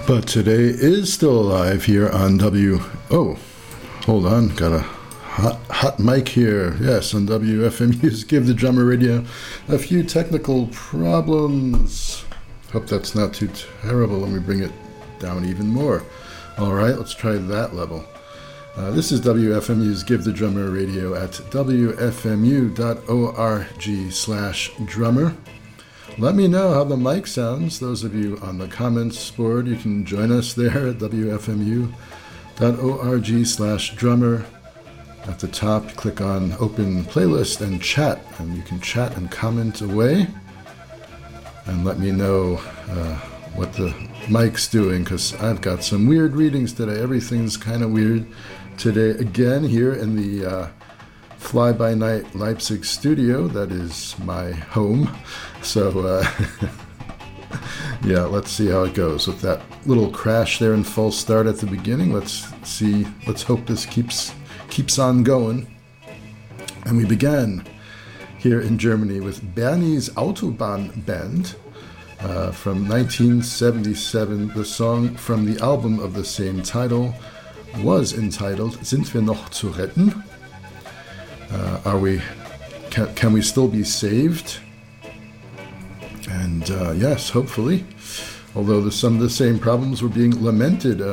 But today is still alive here on Oh, hold on. Got a hot mic here. Yes, on WFMU's Give the Drummer Radio. A few technical problems. Hope that's not too terrible. Let me bring it down even more. All right, let's try that level. This is WFMU's Give the Drummer Radio at wfmu.org/drummer. Let me know how the mic sounds. Those of you on the comments board, you can join us there at wfmu.org/drummer. At the top, click on Open Playlist and Chat, and you can chat and comment away. And let me know what the mic's doing, because I've got some weird readings today. Everything's kind of weird today. Again, here in the Fly-By-Night Leipzig studio, that is my home. So, yeah, let's see how it goes with that little crash there and false start at the beginning. Let's hope this keeps on going. And we began here in Germany with Bernie's Autobahn Band from 1977. The song from the album of the same title was entitled Sind wir noch zu retten? Can we still be saved? And yes, hopefully. Although some of the same problems were being lamented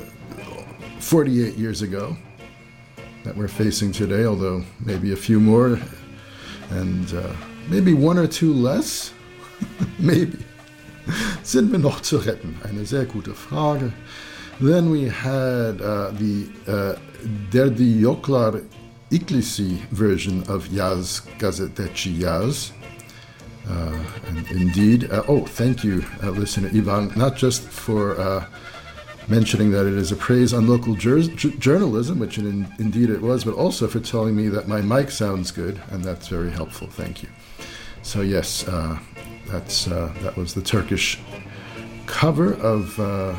48 years ago that we're facing today, although maybe a few more and maybe one or two less. Maybe. Sind wir noch zu retten? Eine sehr gute Frage. Then we had the Derdi Yoklar Iglesi version of Yaz Gazeteci Yaz. And indeed, thank you, listener Ivan, not just for mentioning that it is a praise on local journalism, which indeed it was, but also for telling me that my mic sounds good, and that's very helpful. Thank you. So yes, that was the Turkish cover of the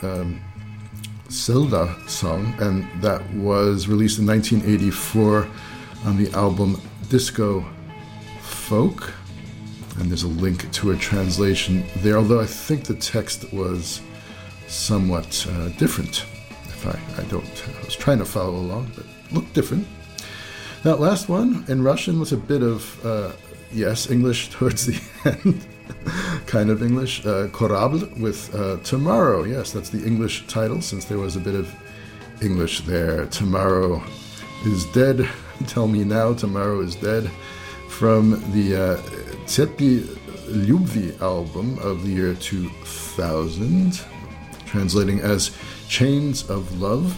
Selda song, and that was released in 1984 on the album Disco Folk. And there's a link to a translation there, although I think the text was somewhat different. I was trying to follow along, but looked different. That last one in Russian was a bit of, English towards the end. Kind of English. Korablь with Tomorrow. Yes, that's the English title, since there was a bit of English there. Tomorrow is dead. Tell me now, tomorrow is dead. From the Tsepki Lyubvi album of the year 2000, translating as Chains of Love.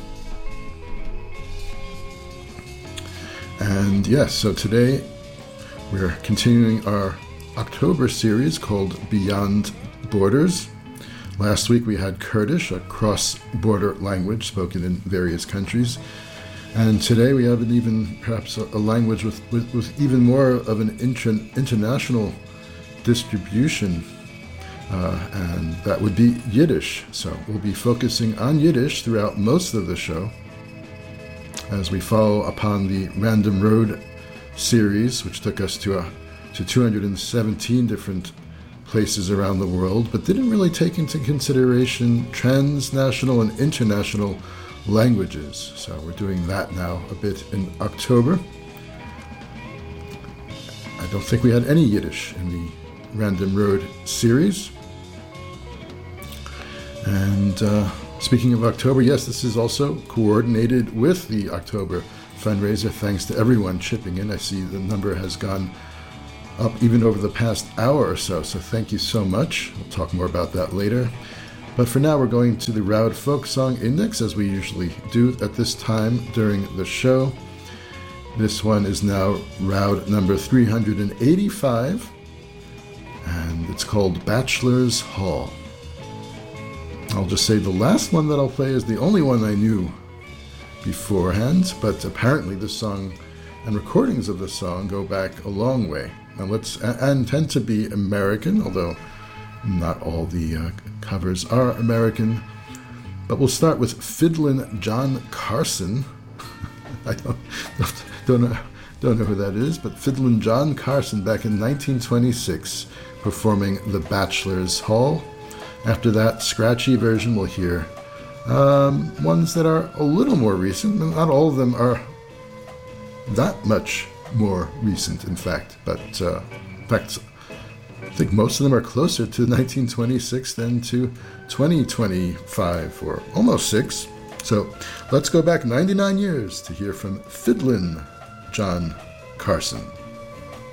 And yes, so today we're continuing our October series called Beyond Borders. Last week we had Kurdish, a cross-border language spoken in various countries. And today we have perhaps a language with even more of an international distribution, and that would be Yiddish. So we'll be focusing on Yiddish throughout most of the show as we follow upon the Random Road series, which took us to 217 different places around the world, but didn't really take into consideration transnational and international languages. So we're doing that now a bit in October. I don't think we had any Yiddish in the Random Road series. And speaking of October, yes, this is also coordinated with the October fundraiser. Thanks to everyone chipping in. I see the number has gone up even over the past hour or so. So thank you so much. We'll talk more about that later. But for now, we're going to the Raud Folk Song Index, as we usually do at this time during the show. This one is now Raud number 385, and it's called Bachelor's Hall. I'll just say the last one that I'll play is the only one I knew beforehand, but apparently the song and recordings of the song go back a long way. And tend to be American, although not all the covers are American. But we'll start with Fiddlin' John Carson. I don't know who that is, but Fiddlin' John Carson back in 1926 performing The Bachelor's Hall. After that scratchy version, we'll hear ones that are a little more recent. Not all of them are that much more recent, in fact. But I think most of them are closer to 1926 than to 2025, or almost 6. So let's go back 99 years to hear from Fiddlin' John Carson.